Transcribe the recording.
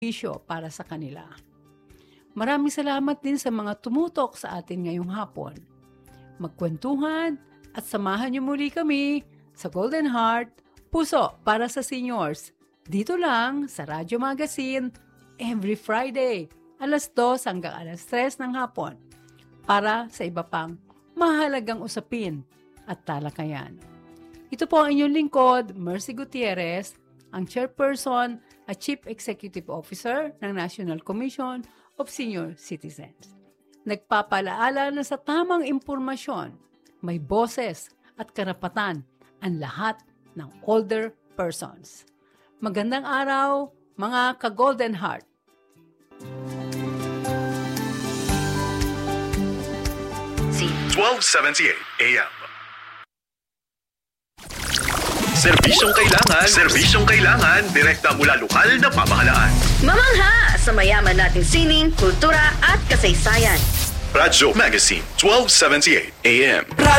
isyo para sa kanila. Maraming salamat din sa mga tumutok sa atin ngayong hapon. Magkwentuhan at samahan niyo muli kami sa Golden Heart, Puso para sa Seniors. Dito lang sa Radyo Magazine every Friday, alas 2 hanggang alas 3 ng hapon para sa iba pang mahalagang usapin at talakayan. Ito po ang inyong lingkod, Mercy Gutierrez, ang Chairperson at Chief Executive Officer ng National Commission of Senior Citizens. Nagpapalaala na sa tamang impormasyon, may boses at karapatan ang lahat ng older persons. Magandang araw, mga ka-Golden Heart! Si 1278 AM. Serbisyong kailangan, direkta mula lokal na pamahalaan. Mamangha sa mayaman nating sining, kultura at kasaysayan. Radyo Magazine 1278 AM.